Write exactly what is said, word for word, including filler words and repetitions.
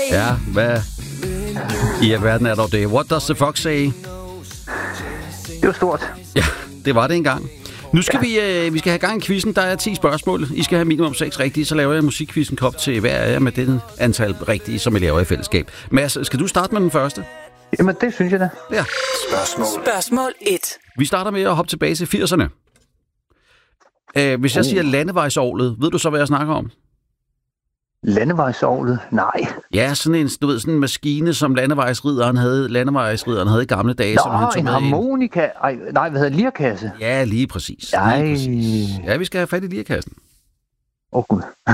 Ja, hvad i alverden er dog det? What does the fox say? Det var stort. Ja, det var det engang. Nu skal ja. vi, øh, vi skal have gang i quizzen. Der er ti spørgsmål. I skal have minimum seks rigtige, så laver jeg musikquizzen kop til hver af jer med den antal rigtige, som I laver i fællesskab. Mads, skal du starte med den første? Jamen, det synes jeg da. Ja. Spørgsmål. Spørgsmål et. Vi starter med at hoppe tilbage til firserne. Øh, hvis jeg siger landevejsovlet, ved du så, hvad jeg snakker om? Landevejsovlet? Nej. Ja, sådan en, du ved, sådan en maskine, som landevejsridderen havde, landevejsrideren havde i gamle dage. Nå, som han tog en med harmonika. Ej, nej, hvad hedder lirkasse? Ja, lige præcis. Ej. Lige præcis. Ja, vi skal have fat i lirkassen. Åh, oh, Gud.